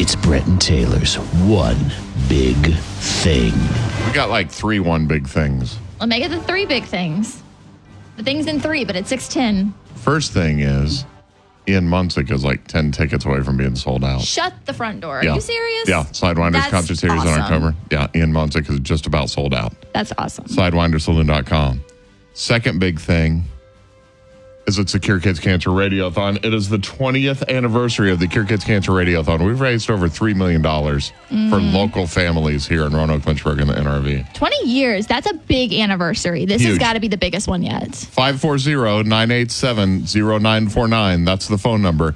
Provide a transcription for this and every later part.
It's Brett and Taylor's One Big Thing. We got like 3 one big things. Well, make it the 3 big things. The thing's in 3, but it's 6:10. First thing is, Ian Munsick is like 10 tickets away from being sold out. Shut the front door. Are you serious? Yeah, Sidewinders That's Concert Series on our cover. Yeah, Ian Munsick is just about sold out. That's awesome. Sidewindersaloon.com. Second big thing is it's the Cure Kids Cancer Radiothon. It is the 20th anniversary of the Cure Kids Cancer Radiothon. We've raised over $3 million for local families here in Roanoke, Lynchburg, and the NRV. 20 years. That's a big anniversary. This has Huge. got to be the biggest one yet. 540-987-0949. That's the phone number.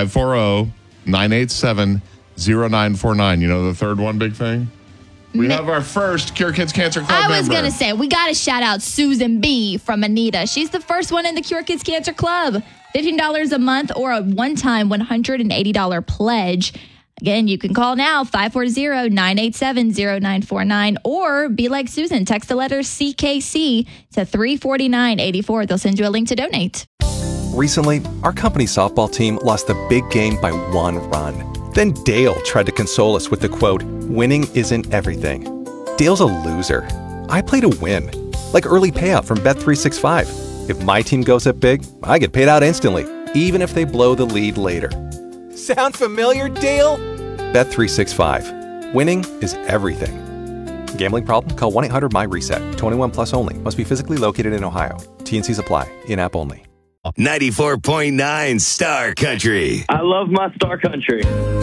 540-987-0949. You know the third one big thing? We have our first Cure Kids Cancer Club member. I was going to say, we got to shout out Susan B. from Anita. She's the first one in the Cure Kids Cancer Club. $15 a month or a one-time $180 pledge. Again, you can call now, 540-987-0949, or be like Susan. Text the letter CKC to 34984. They'll send you a link to donate. Recently, our company softball team lost the big game by 1 run. Then Dale tried to console us with the quote, "Winning isn't everything." Dale's a loser. I play to win, like early payout from Bet365. If my team goes up big, I get paid out instantly, even if they blow the lead later. Sound familiar, Dale? Bet365. Winning is everything. Gambling problem? Call 1-800-MY-RESET. 21 plus only. Must be physically located in Ohio. T&Cs apply. In-app only. 94.9 Star Country. I love my Star Country.